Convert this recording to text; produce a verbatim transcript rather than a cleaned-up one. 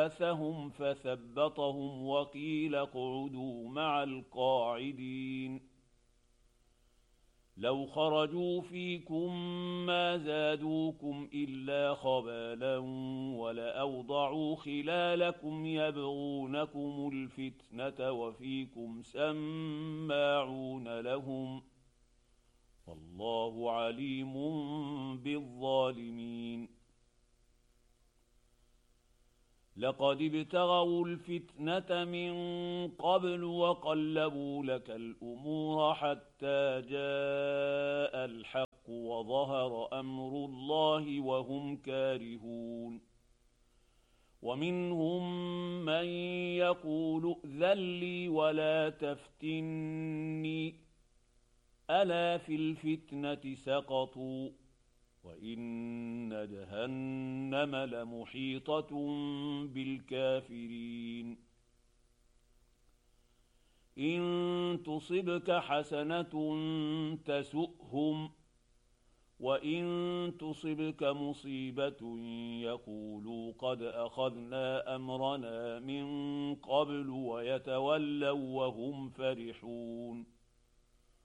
بعثهم فثبطهم وقيل اقعدوا مع القاعدين لو خرجوا فيكم ما زادوكم إلا خبالا ولأوضعوا خلالكم يبغونكم الفتنة وفيكم سماعون لهم والله عليم بالظالمين لقد ابتغوا الفتنة من قبل وقلبوا لك الأمور حتى جاء الحق وظهر أمر الله وهم كارهون ومنهم من يقول ائذن لي ولا تفتني ألا في الفتنة سقطوا وإن جهنم لمحيطة بالكافرين إن تصبك حسنة تسؤهم وإن تصبك مصيبة يقولوا قد أخذنا أمرنا من قبل ويتولوا وهم فرحون